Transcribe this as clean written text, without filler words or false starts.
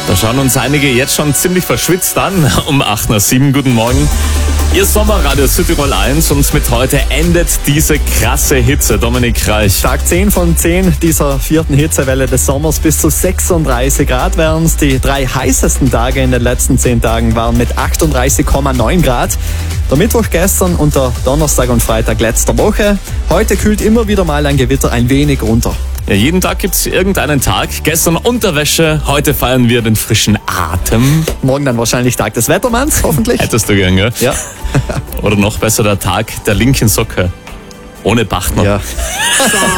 Da schauen uns einige jetzt schon ziemlich verschwitzt an. Um 8:07 Uhr, guten Morgen. Ihr Sommerradio Südtirol 1 und mit heute endet diese krasse Hitze. Dominik Reich. Tag 10 von 10 dieser vierten Hitzewelle des Sommers. Bis zu 36 Grad wären es. Die 3 heißesten Tage in den letzten 10 Tagen waren mit 38,9 Grad. Der Mittwoch gestern und der Donnerstag und Freitag letzter Woche. Heute kühlt immer wieder mal ein Gewitter ein wenig runter. Ja, jeden Tag gibt's irgendeinen Tag. Gestern Unterwäsche, heute feiern wir den frischen Atem. Morgen dann wahrscheinlich Tag des Wettermanns, hoffentlich. Hättest du gern, gell? Ja. Oder noch besser der Tag der linken Socke. Ohne Bachmann. Ja.